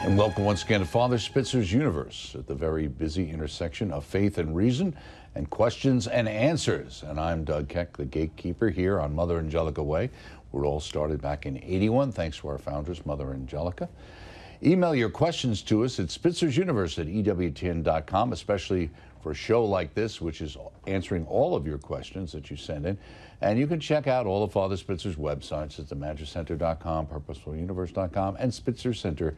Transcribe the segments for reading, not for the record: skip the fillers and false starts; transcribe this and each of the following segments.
And welcome once again to Father Spitzer's Universe, at the very busy intersection of faith and reason and questions and answers. And I'm Doug Keck, the gatekeeper here on Mother Angelica Way. We all started back in '81, thanks to our foundress, Mother Angelica. Email your questions to us at spitzer'suniverse@ewtn.com, especially for a show like this, which is answering all of your questions that you send in. And you can check out all of Father Spitzer's websites at themagiscenter.com, purposefuluniverse.com, and spitzercenter.org.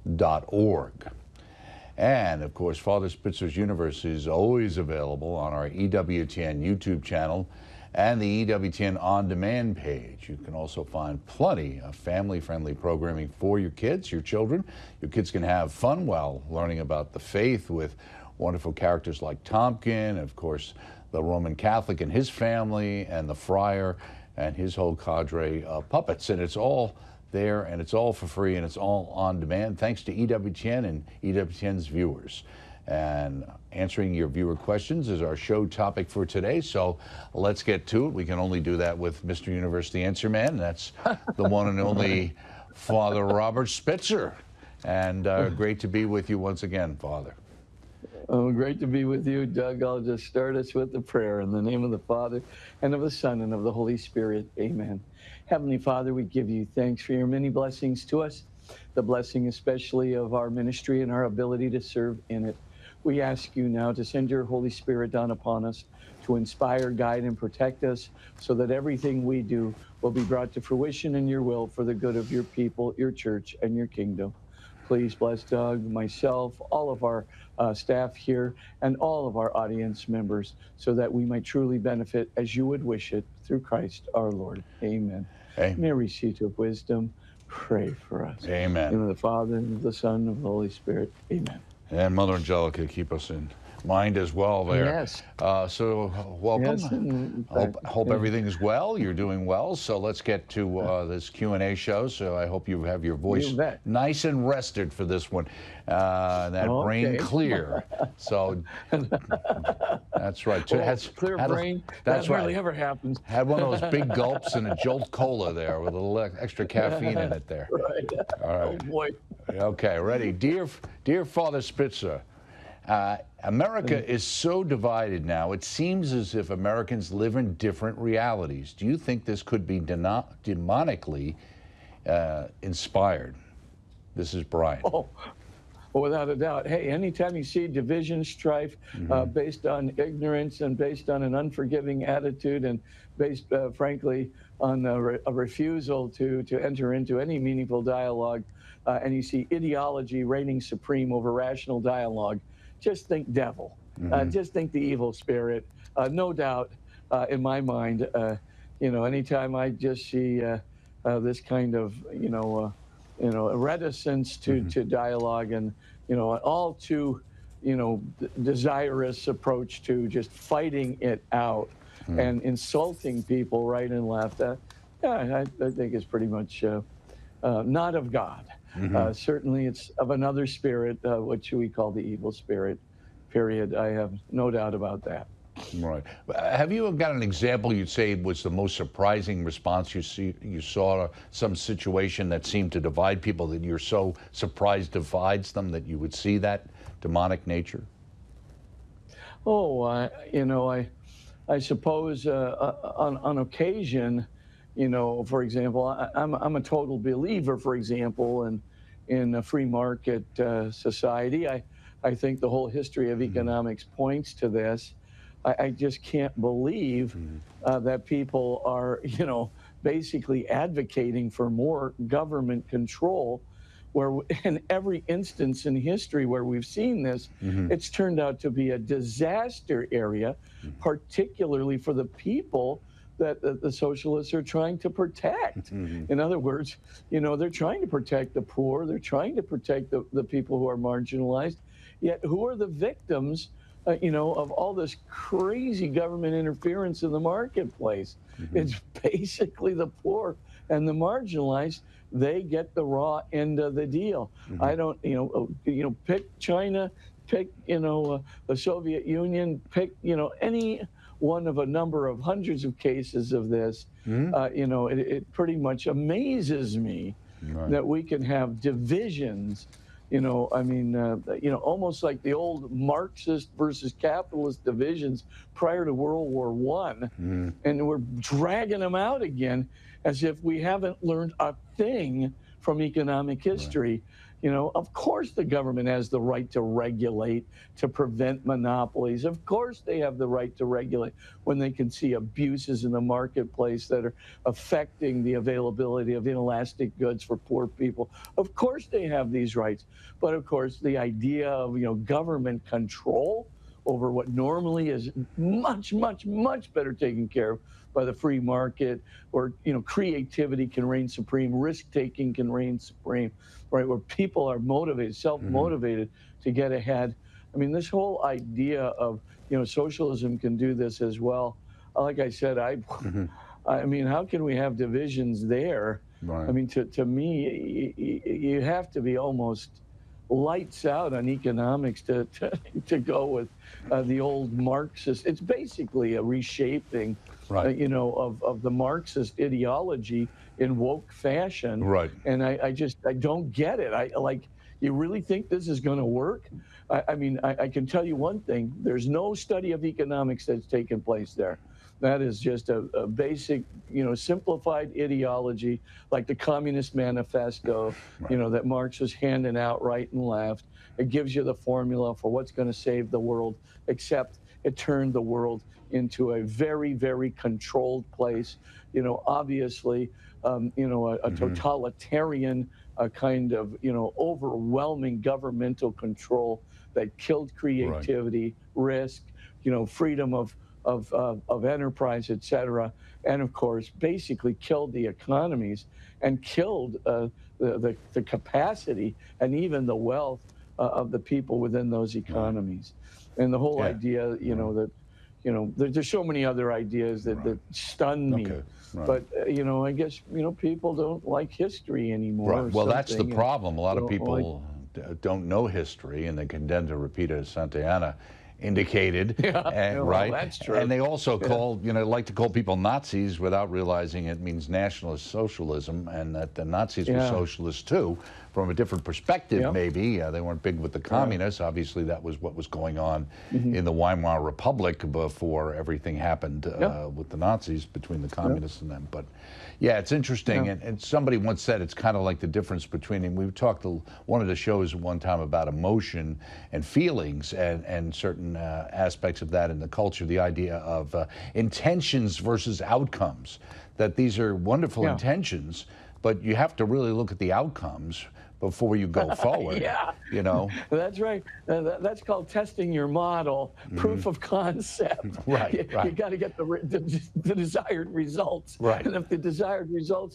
And of course, Father Spitzer's Universe is always available on our EWTN YouTube channel and the EWTN On Demand page. You can also find plenty of family-friendly programming for your kids, your children. Your kids can have fun while learning about the faith with wonderful characters like Tompkin, of course, the Roman Catholic and his family, and the friar and his whole cadre of puppets. And it's all there, and it's all for free, and it's all on demand, thanks to EWTN and EWTN's viewers. And answering your viewer questions is our show topic for today, so let's get to it. We can only do that with Mr. Universe, the Answer Man, and that's the one and only Father Robert Spitzer. And great to be with you once again, Father. Oh, great to be with you, Doug. I'll just start us with the prayer in the name of the Father, and of the Son, and of the Holy Spirit. Amen. Heavenly Father, we give you thanks for your many blessings to us, the blessing especially of our ministry and our ability to serve in it. We ask you now to send your Holy Spirit down upon us to inspire, guide, and protect us so that everything we do will be brought to fruition in your will for the good of your people, your church, and your kingdom. Please bless Doug, myself, all of our staff here, and all of our audience members so that we might truly benefit as you would wish it through Christ our Lord. Amen. Amen. Mary, seat of wisdom, pray for us. Amen. In the name of the Father, and of the Son, and of the Holy Spirit. Amen. And Mother Angelica, keep us in mind as well there. Yes. So welcome. Yes, Hope everything is well. You're doing well. So let's get to this Q&A show. So I hope you have your voice nice and rested for this one. That brain clear. So that's right. Clear brain. That hardly ever happens. Had one of those big gulps and a Jolt Cola there with a little extra caffeine in it there. Right. All right. Oh boy. Okay, ready. Dear Father Spitzer, America is so divided now, it seems as if Americans live in different realities. Do you think this could be demonically inspired? This is Brian. Oh, without a doubt. Hey, anytime you see division, strife, based on ignorance and based on an unforgiving attitude and based, frankly, on a refusal to enter into any meaningful dialogue, and you see ideology reigning supreme over rational dialogue, just think devil. Just think the evil spirit. No doubt, in my mind, anytime I just see this kind of, a reticence to dialogue and, an all too, desirous approach to just fighting it out and insulting people right and left, I think it's pretty much not of God. Certainly it's of another spirit, which we call the evil spirit, period. I have no doubt about that. Right. Have you got an example you'd say was the most surprising response you saw some situation that seemed to divide people that you're so surprised divides them that you would see that demonic nature? Oh, I suppose on occasion, for example, I'm a total believer, for example, in a free market society. I think the whole history of economics points to this. I just can't believe that people are, basically advocating for more government control, where in every instance in history where we've seen this, it's turned out to be a disaster area, particularly for the people that the socialists are trying to protect. In other words, they're trying to protect the poor, they're trying to protect the people who are marginalized, yet who are the victims of all this crazy government interference in the marketplace? It's basically the poor and the marginalized. They get the raw end of the deal. I don't, pick China, pick, the Soviet Union, pick, any one of a number of hundreds of cases of this. It pretty much amazes me that we can have divisions I mean, almost like the old Marxist versus capitalist divisions prior to World War I, and we're dragging them out again as if we haven't learned a thing from economic history. Of course the government has the right to regulate, to prevent monopolies. Of course they have the right to regulate when they can see abuses in the marketplace that are affecting the availability of inelastic goods for poor people. Of course they have these rights. But of course the idea of, government control over what normally is much, much, much better taken care of by the free market, where creativity can reign supreme, risk-taking can reign supreme, right? Where people are motivated, self-motivated to get ahead. I mean, this whole idea of socialism can do this as well. Like I said, I mean, how can we have divisions there? Right. I mean, to me, you have to be almost lights out on economics to go with the old Marxist. It's basically a reshaping, right. Of the Marxist ideology in woke fashion. Right. And I don't get it. You really think this is going to work? I mean, I can tell you one thing. There's no study of economics that's taken place there. That is just a basic, simplified ideology like the Communist Manifesto, right. That Marx was handing out right and left. It gives you the formula for what's going to save the world, except it turned the world into a very, very controlled place. Obviously, a totalitarian kind of, overwhelming governmental control that killed creativity, risk, freedom of enterprise, et cetera, and of course, basically killed the economies and killed the capacity and even the wealth of the people within those economies. And the whole idea, that, there's so many other ideas that stun me. Okay. Right. But, I guess, people don't like history anymore. Right. Well, that's the problem. A lot of don't people don't know history, and they can tend to repeat it as Santayana indicated, right? That's true. And they also call, like to call people Nazis without realizing it means nationalist socialism, and that the Nazis were socialists too, from a different perspective maybe. They weren't big with the communists. Obviously, that was what was going on in the Weimar Republic before everything happened with the Nazis, between the communists and them. But yeah, it's interesting. And somebody once said it's kind of like the difference between, and we've talked one of the shows one time about emotion and feelings and certain aspects of that in the culture, the idea of intentions versus outcomes, that these are wonderful intentions, but you have to really look at the outcomes before you go forward. That's right. That's called testing your model, proof of concept. Right. You got to get the desired results. Right. And if the desired results